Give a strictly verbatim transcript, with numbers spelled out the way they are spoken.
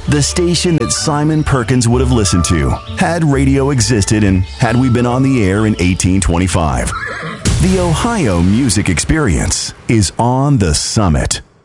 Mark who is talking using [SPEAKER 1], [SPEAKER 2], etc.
[SPEAKER 1] The station that Simon Perkins would have listened to had radio existed and had we been on the air in eighteen twenty-five. The Ohio Music Experience is on the Summit.